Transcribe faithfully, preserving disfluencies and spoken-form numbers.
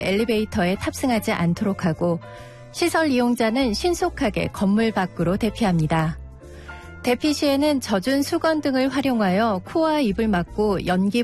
엘리베이터에 탑승하지 않도록 하고 시설 이용자는 신속하게 건물 밖으로 대피합니다. 대피 시에는 젖은 수건 등을 활용하여 코와 입을 막고 연기